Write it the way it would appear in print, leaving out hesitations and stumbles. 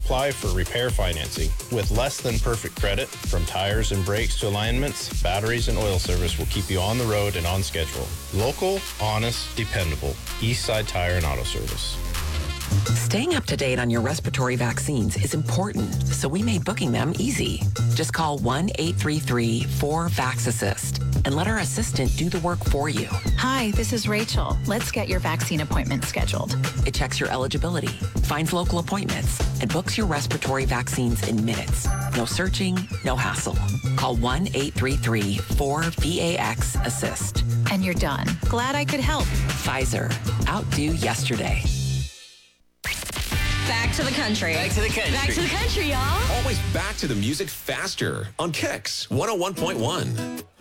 apply for repair financing. With less than perfect credit, from tires and brakes to alignments, batteries and oil service will keep you on the road and on schedule. Local, honest, dependable. Eastside Tire and Auto Service. Staying up to date on your respiratory vaccines is important, so we made booking them easy. Just call 1-833-4VAX-ASSIST and let our assistant do the work for you. Hi, this is Rachel. Let's get your vaccine appointment scheduled. It checks your eligibility, finds local appointments, and books your respiratory vaccines in minutes. No searching, no hassle. Call 1-833-4VAX-ASSIST. And you're done. Glad I could help. Pfizer. Outdo yesterday. Back to the country. Back to the country. Back to the country, y'all. Always back to the music faster on Kicks 101.1.